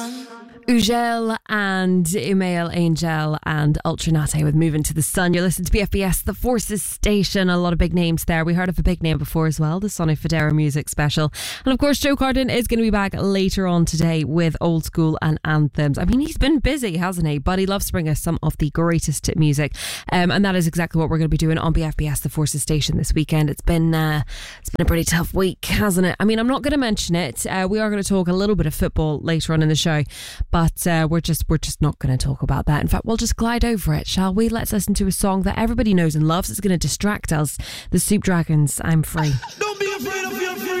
Ugel and Email Angel and Ultranate with Moving to the Sun. You're listening to BFBS, the Forces Station. A lot of big names there. We heard of a big name before as well, the Sonny Fodera Music Special. And of course, Joe Carden is going to be back later on today with Old School and Anthems. I mean, he's been busy, hasn't he? But he loves to bring us some of the greatest music. And that is exactly what we're going to be doing on BFBS, the Forces Station this weekend. It's been a pretty tough week, hasn't it? I mean, I'm not going to mention it. We are going to talk a little bit of football later on in the show. But we're just not going to talk about that. In fact, we'll just glide over it, shall we? Let's listen to a song that everybody knows and loves. It's going to distract us. The Soup Dragons, I'm Free. Don't be afraid.